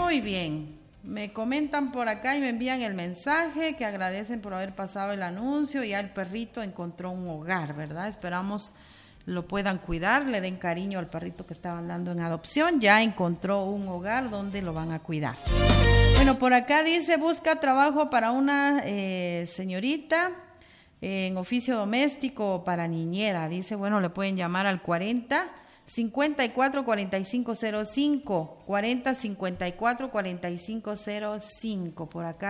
Muy bien. Me comentan por acá y me envían el mensaje que agradecen por haber pasado el anuncio. Ya el perrito encontró un hogar, ¿verdad? Esperamos lo puedan cuidar, le den cariño al perrito que estaban dando en adopción. Ya encontró un hogar donde lo van a cuidar. Bueno, por acá dice, busca trabajo para una señorita en oficio doméstico para niñera. Dice, bueno, le pueden llamar al 40-54-4505, 40-54-4505. Por acá